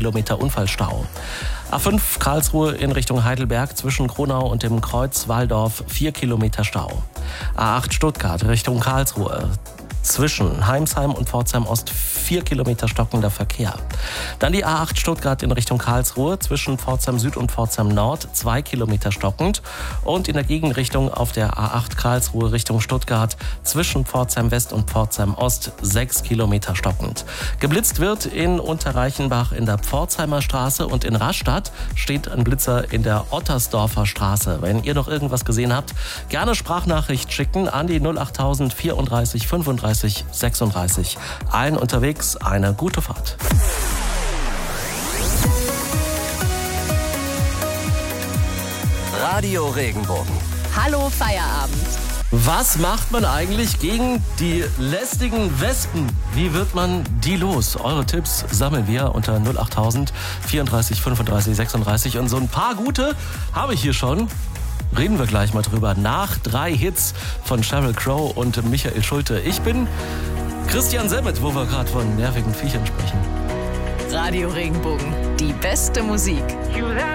Kilometer Unfallstau. A5 Karlsruhe in Richtung Heidelberg zwischen Kronau und dem Kreuz Walldorf 4 Kilometer Stau. A8 Stuttgart Richtung Karlsruhe. Zwischen Heimsheim und Pforzheim Ost 4 Kilometer stockender Verkehr. Dann die A8 Stuttgart in Richtung Karlsruhe, zwischen Pforzheim Süd und Pforzheim Nord 2 Kilometer stockend. Und in der Gegenrichtung auf der A8 Karlsruhe Richtung Stuttgart, zwischen Pforzheim West und Pforzheim Ost 6 Kilometer stockend. Geblitzt wird in Unterreichenbach in der Pforzheimer Straße und in Rastatt steht ein Blitzer in der Ottersdorfer Straße. Wenn ihr noch irgendwas gesehen habt, gerne Sprachnachricht schicken an die 08000 34 35 36. Allen unterwegs eine gute Fahrt. Radio Regenbogen. Hallo Feierabend. Was macht man eigentlich gegen die lästigen Wespen? Wie wird man die los? Eure Tipps sammeln wir unter 08000 34 35 36. Und so ein paar gute habe ich hier schon. Reden wir gleich mal drüber. Nach 3 Hits von Sheryl Crow und Michael Schulte. Ich bin Christian Semmet, wo wir gerade von nervigen Viechern sprechen. Radio Regenbogen, die beste Musik.